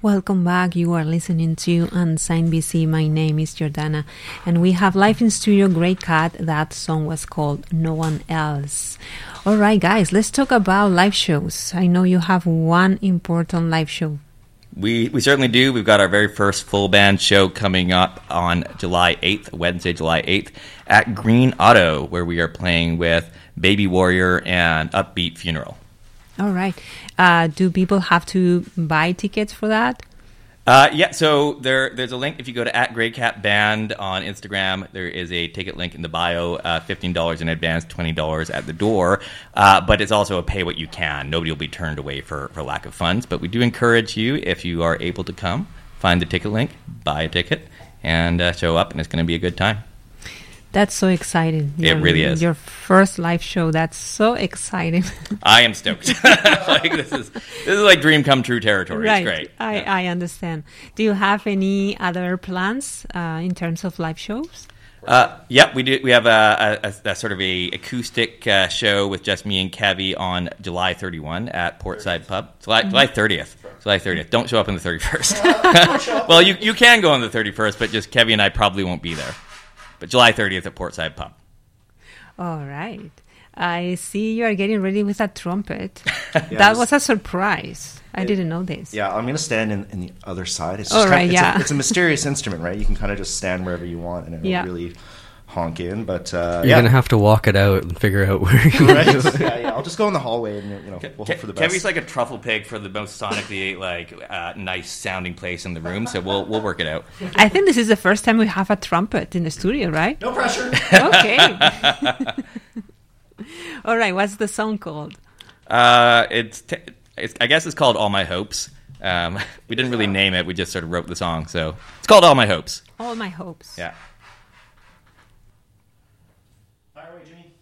Welcome back. You are listening to Unsigned BC. My name is Jordana, and we have live in studio Grey Cat. That song was called No One Else. All right, guys, let's talk about live shows. I know you have one important live show. We certainly do. We've got our very first full band show coming up on July 8th, Wednesday, July 8th, at Green Auto, where we are playing with Baby Warrior and Upbeat Funeral. All right. Do people have to buy tickets for that? Yeah, so there's a link. If you go to @GreyCatBand on Instagram, there is a ticket link in the bio, $15 in advance, $20 at the door. But it's also a pay what you can. Nobody will be turned away for lack of funds. But we do encourage you, if you are able to come, find the ticket link, buy a ticket, and show up, and it's going to be a good time. That's so exciting. It really is. Your first live show. That's so exciting. I am stoked. This is like dream come true territory. Right. It's great. I understand. Do you have any other plans in terms of live shows? Yep, we do. We have a sort of a acoustic show with just me and Kevy on July 31 at Portside Pub. July 30th. July 30th. Don't show up on the 31st. Well, you can go on the 31st, but just Kevy and I probably won't be there. But July 30th at Portside Pub. All right. I see you are getting ready with a trumpet. That was a surprise. I didn't know this. Yeah, I'm going to stand in the other side. It's just it's a mysterious instrument, right? You can kind of just stand wherever you want, and it'll really honk in. But you're going to have to walk it out and figure out where you're right? Yeah. I'll just go in the hallway, and we'll hope for the best. Kevy's like a truffle pig for the most sonically nice sounding place in the room, so we'll work it out. I think this is the first time we have a trumpet in the studio, right? No pressure. Okay. All right. What's the song called? It's I guess it's called All My Hopes. We didn't really name it. We just sort of wrote the song, so it's called All My Hopes. All My Hopes. Yeah. Fire away, Jimmy.